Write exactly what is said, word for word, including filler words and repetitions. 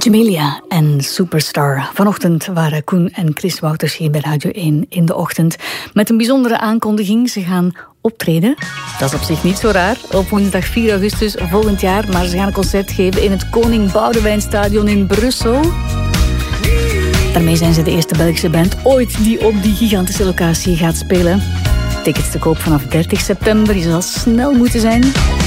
Jamelia en Superstar. Vanochtend waren Koen en Chris Wouters hier bij Radio één in de ochtend. Met een bijzondere aankondiging. Ze gaan optreden. Dat is op zich niet zo raar. Op woensdag vier augustus volgend jaar. Maar ze gaan een concert geven in het Koning Boudewijnstadion in Brussel. Daarmee zijn ze de eerste Belgische band ooit die op die gigantische locatie gaat spelen. Tickets te koop vanaf dertig september. Je zal snel moeten zijn.